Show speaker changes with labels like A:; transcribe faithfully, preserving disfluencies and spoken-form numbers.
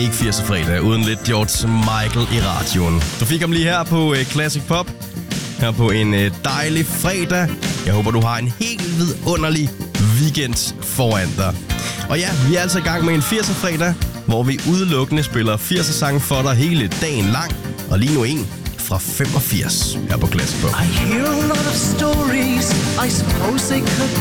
A: Ikke firserne fredag uden lidt George Michael i radioen. Du fik ham lige her på uh, Classic Pop. Her på en uh, dejlig fredag. Jeg håber, du har en helt vidunderlig weekend foran dig. Og ja, vi er altså i gang med en firserne fredag, hvor vi udelukkende spiller firserne sange for dig hele dagen lang. Og lige nu en fra femogfirs her på Classic Pop.
B: I hear a lot of stories, I suppose they could